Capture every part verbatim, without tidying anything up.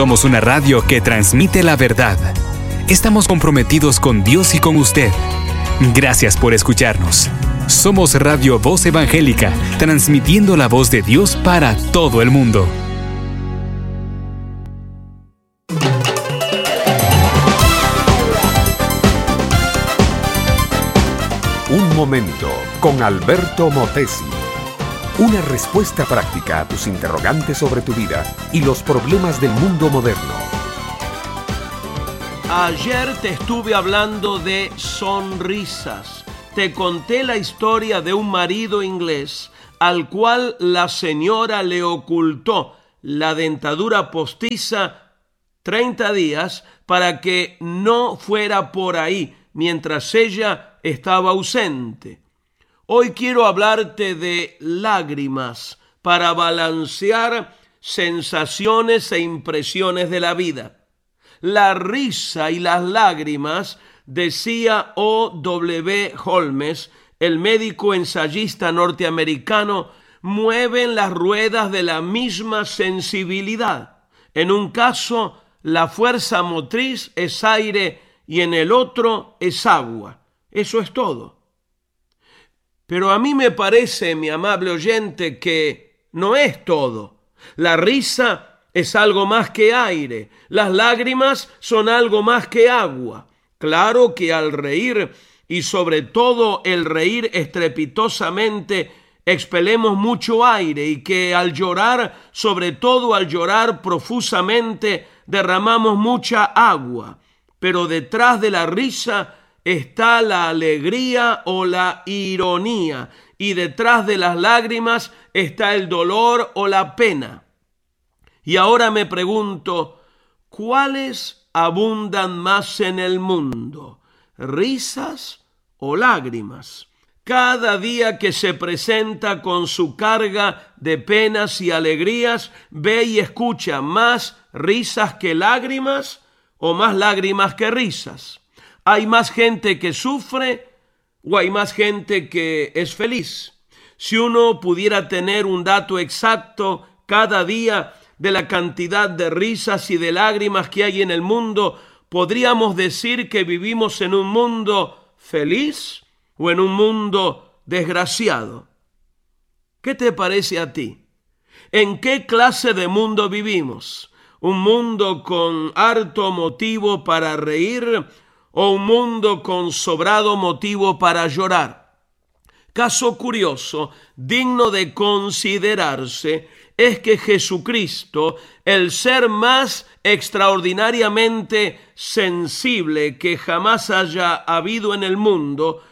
Somos una radio que transmite la verdad. Estamos comprometidos con Dios y con usted. Gracias por escucharnos. Somos Radio Voz Evangélica, transmitiendo la voz de Dios para todo el mundo. Un momento con Alberto Motesi. Una respuesta práctica a tus interrogantes sobre tu vida y los problemas del mundo moderno. Ayer te estuve hablando de sonrisas. Te conté la historia de un marido inglés al cual la señora le ocultó la dentadura postiza treinta días para que no fuera por ahí mientras ella estaba ausente. Hoy quiero hablarte de lágrimas para balancear sensaciones e impresiones de la vida. La risa y las lágrimas, decía O W Holmes, el médico ensayista norteamericano, mueven las ruedas de la misma sensibilidad. En un caso, la fuerza motriz es aire y en el otro es agua. Eso es todo. Pero a mí me parece, mi amable oyente, que no es todo. La risa es algo más que aire. Las lágrimas son algo más que agua. Claro que al reír, y sobre todo el reír estrepitosamente, expelemos mucho aire, y que al llorar, sobre todo al llorar profusamente, derramamos mucha agua. Pero detrás de la risa está la alegría o la ironía, y detrás de las lágrimas está el dolor o la pena. Y ahora me pregunto, ¿cuáles abundan más en el mundo? ¿Risas o lágrimas? Cada día que se presenta con su carga de penas y alegrías, ve y escucha más risas que lágrimas o más lágrimas que risas. ¿Hay más gente que sufre o hay más gente que es feliz? Si uno pudiera tener un dato exacto cada día de la cantidad de risas y de lágrimas que hay en el mundo, podríamos decir que vivimos en un mundo feliz o en un mundo desgraciado. ¿Qué te parece a ti? ¿En qué clase de mundo vivimos? ¿Un mundo con harto motivo para reír o un mundo con sobrado motivo para llorar? Caso curioso, digno de considerarse, es que Jesucristo, el ser más extraordinariamente sensible que jamás haya habido en el mundo,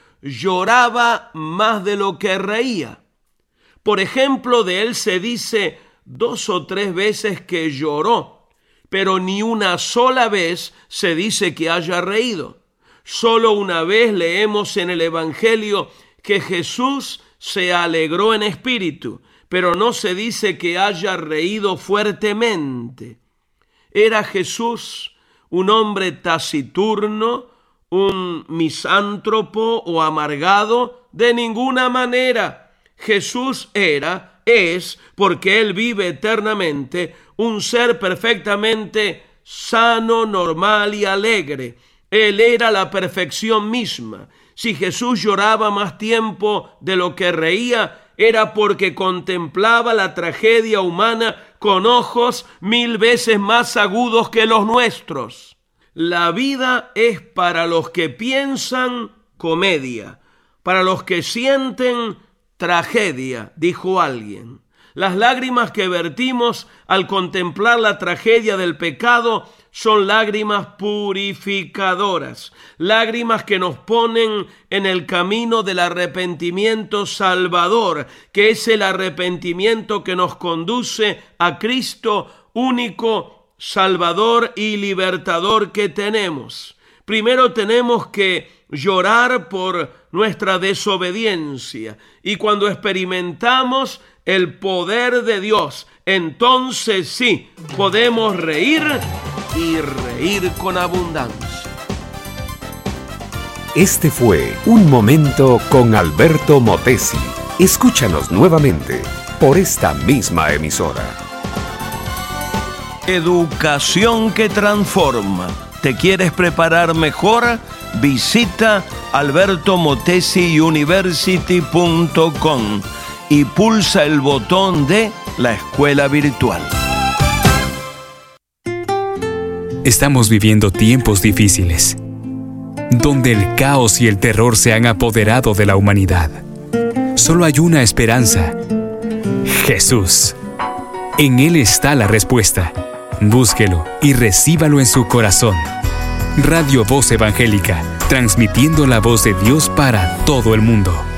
lloraba más de lo que reía. Por ejemplo, de él se dice dos o tres veces que lloró, pero ni una sola vez se dice que haya reído. Solo una vez leemos en el Evangelio que Jesús se alegró en espíritu, pero no se dice que haya reído fuertemente. ¿Era Jesús un hombre taciturno, un misántropo o amargado? De ninguna manera. Jesús era, es, porque Él vive eternamente, un ser perfectamente sano, normal y alegre. Él era la perfección misma. Si Jesús lloraba más tiempo de lo que reía, era porque contemplaba la tragedia humana con ojos mil veces más agudos que los nuestros. La vida es para los que piensan comedia, para los que sienten tragedia, dijo alguien. Las lágrimas que vertimos al contemplar la tragedia del pecado son lágrimas purificadoras, lágrimas que nos ponen en el camino del arrepentimiento salvador, que es el arrepentimiento que nos conduce a Cristo, único Salvador y libertador que tenemos. Primero tenemos que llorar por nuestra desobediencia, y cuando experimentamos el poder de Dios, entonces sí, podemos reír y reír con abundancia. Este fue Un Momento con Alberto Motesi. Escúchanos nuevamente por esta misma emisora. Educación que transforma. ¿Te quieres preparar mejor? Visita alberto motesi university punto com y pulsa el botón de la escuela virtual. Estamos viviendo tiempos difíciles, donde el caos y el terror se han apoderado de la humanidad. Solo hay una esperanza: Jesús. En Él está la respuesta. Búsquelo y recíbalo en su corazón. Radio Voz Evangélica, transmitiendo la voz de Dios para todo el mundo.